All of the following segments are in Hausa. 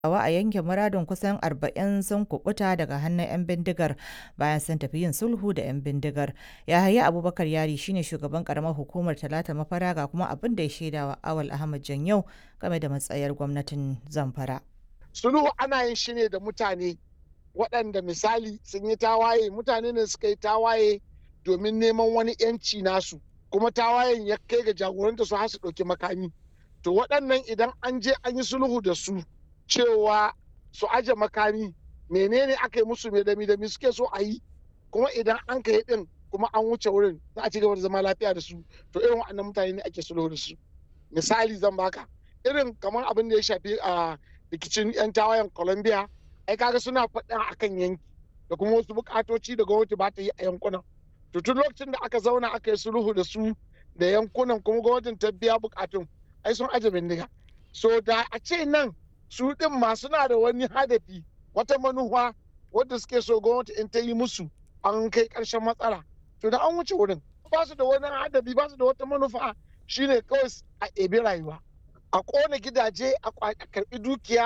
a yankin muradun kusan 40 sun kubuta daga hannun 'yan bindigar bayan sun tafi yin sulhu da 'yan bindigar. Yahaya Abubakar Yari shine shugaban karamar hukumar Talata Mafara ga kuma abin da ya shaidawa Awal Ahmad Janyau game da matsayar gwamnatin Zamfara. Sulhu ana yin shi ne da mutane waɗanda misali sun yi tawaye, mutane ne suka yi tawaye domin neman wani 'yanci nasu, kuma tawayen ya kai ga jagoranta su har su ɗauki makami. To waɗannan idan an je an yi sulhu da su cewa su aje makami, menene aka yi musu, mai dami suke so a yi, kuma idan an kai din kuma an wuce wurin za a ci gaba da zama lafiya da su. To irin waɗannan mutane ne ake sulhu da su. Misali zan baka irin kamar abin da ya shafi a rikicin 'yan tawayen Colombia, ai kaga suna faɗa akan yanki da kuma wasu bukatoci da gwamnati ba ta yi a yankunan. To tun lokacin da aka zauna aka yi sulhu da su da yankunan kuma gwamnatin ta biya bukatun, ai sun aje bindiga. So da a ce nan su ɗin ma suna da wani hadafi, wata manufa wadda suke so gwamnati in ta yi musu an kai ƙarshen matsala, to da an wuce wurin. Ba su da wani hadafi, ba su da wata manufa, shine kawai a ɗebi rayuwa, a ƙona gidaje, a karɓi dukiya,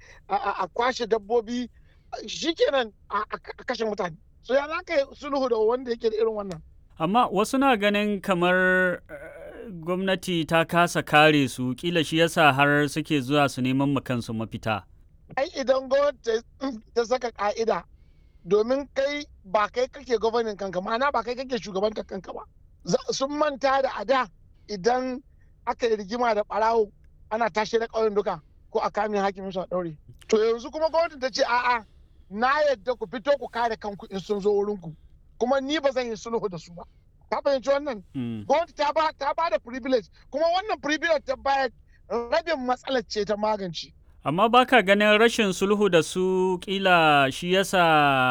a kwashe dabbobi, shikenan a kashe mutane. So ya za ka yi sulhu da wanda yake da irin wannan? Amma wasu na ganin kamar gwamnati ta kasa kare su, kila shi yasa har suke zuwa su neman kansu mafita. Ai idan gwamnati ta saka ka'ida, domin kai ba kai kake gwamnatin kanka, ma'ana ba kai kake shugabantar kanka ba. Sun manta da ada idan aka yi rigima da ɓarawo ana tashi da ƙauyen duka ko a kamin hakimin su a ɗaure. To yanzu kuma gwamnati ta ce a'a, na yadda ku fito ku kare kanku in sun zo wurinku, kuma ni ba zan yi sulhu da su ba. Ka fahimci wannan? Gwamnati ta ba da privilege, kuma wannan privilege ta bayar rabin matsalar ce ta magance. Amma baka ganin rashin sulhu da su kila shi yasa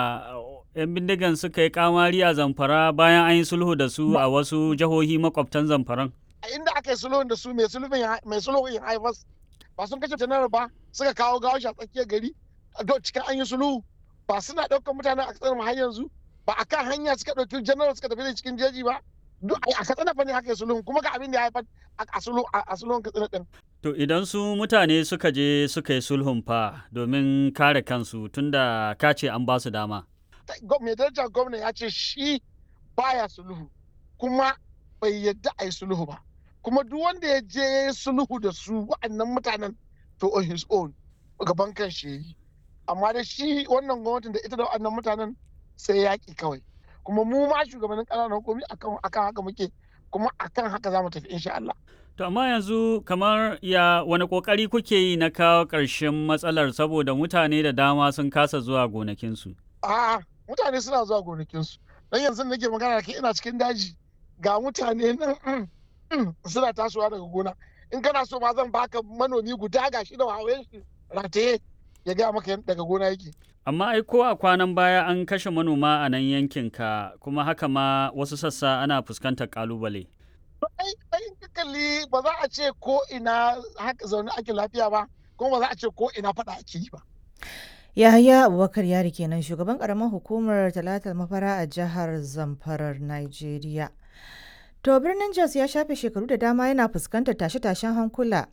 'yan bindigan suka yi kamari a Zamfara bayan an yi sulhu da su a wasu jihohi makwabtan Zamfaran? A inda aka yi sulhun da su mai sulhun ya haifas, ba sun kashe janar ba, suka kawo gawashi a tsakiyar gari cikin an yi sulhu, ba suna ɗaukar mutanen a ƙasar har yanzu, ba a kan hanya suka ɗauki janar suka tafi da cikin jeji ba. Duk a Katsina fa ne aka yi sulhun, kuma ga abin da ya haifar a sulhun Katsina ɗin. To idan su mutane suka je suka yi sulhun fa domin kare kansu tunda ka ce an ba su dama. Mai darajar gwamna ya ce shi baya sulhu, kuma bai yadda a yi sulhu ba. Kuma duk wanda ya je ya yi sulhu da su wa'annan mutanen to on his own gaban kan shi yi. Amma da shi wannan gwamnatin da ita da wa'annan mutanen sai yaƙi kawai. Kuma mu ma shugabannin ƙananan hukumi akan haka muke, kuma akan haka za mu tafi insha Allah. To amma yanzu kamar wani ƙoƙari kuke yi na kawo ƙarshen matsalar saboda mutane da dama sun kasa zuwa gonakinsu? A'a, mutane suna zuwa gonakinsu. Don yanzu nake magana da kai ina cikin daji, ga mutane nan suna tasowa daga gona. In kana so ma zan baka manomi guda gashi da wawayen shi rataye ya gaya maka daga gona yake. Amma ai ko a kwanan baya an kashe manoma a nan yankinka, kuma haka ma wasu sassa ana fuskantar ƙalubale. Ai kalli ba za a ce ko ina haka zaune ake lafiya ba, kuma ba za a ce ko ina faɗa ake yi ba. Yahaya Abubakar Yari kenan shugaban karamar hukumar Talatal Mafara a jihar Zamfarar Najeriya. To birnin Jos ya shafe shekaru da dama yana fuskantar tashe-tashen hankula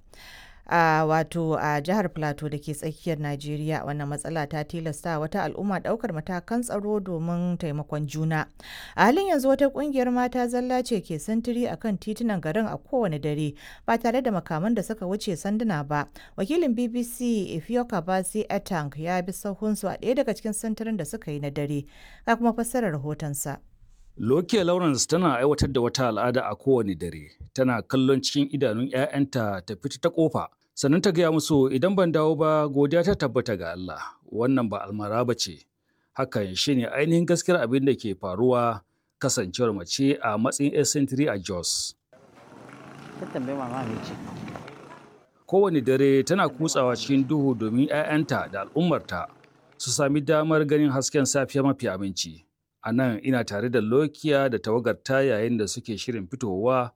a jihar Plateau da ke tsakiyar Najeriya. Wannan matsala ta tilasta wata al'umma daukar matakan tsaro domin taimakon juna. A halin yanzu wata kungiyar mata zalla ce ke sintiri akan titunan garin a kowane dare ba tare da makaman da suka wuce sanduna ba. Wakilin BBC Ifyoka Basi Etang ya bi sahunsu a ɗaya daga cikin sintirin da suka yi na dare. Ga kuma fassarar rahotonsa. Lokiya Lawrence tana aiwatar da wata al'ada a kowane dare. Tana kallon cikin idanun 'ya'yanta ta fita ta kofa. Sannan ta gaya musu idan ban dawo ba godiya ta tabbata ga Allah. Wannan ba almara ba ce. Hakan shine ainihin gaskiyar abin da ke faruwa kasancewar mace a matsayin 'yar sentiri a Jos. Kowane dare tana kutsawa cikin duhu domin 'ya'yanta da al'ummarta su sami damar ganin hasken safiya mafi aminci. A nan ina tare da Lokiya da tawagarta yayin da suke shirin fitowa.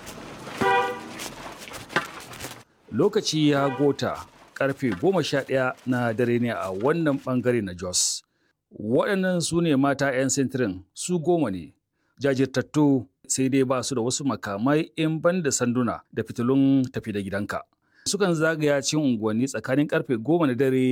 Lokaci ya gota karfe 11 na dare ne a wannan bangare na Jos. Waɗannan su ne mata 'yan sintirin su 10 ne. Jajirtattu sai dai ba su da wasu makamai in ban da sanduna da fitilun tafi da gidanka. sukan zagaya cikin unguwanni tsakanin karfe 10 na dare